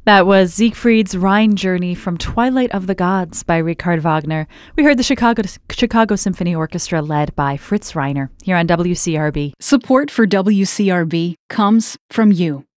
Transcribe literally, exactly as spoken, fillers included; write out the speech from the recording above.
That was Siegfried's Rhine Journey from Twilight of the Gods by Richard Wagner. We heard the Chicago Chicago Symphony Orchestra led by Fritz Reiner here on W C R B. Support for W C R B comes from you.